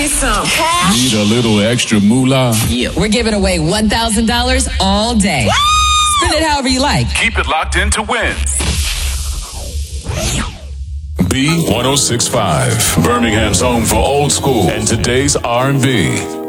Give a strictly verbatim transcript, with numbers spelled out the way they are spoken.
me some cash. Need a little extra moolah? Yeah, we're giving away one thousand dollars all day. Woo! Spend it however you like. Keep it locked in to win. B one oh six point five, Birmingham's home for old school and today's R and B.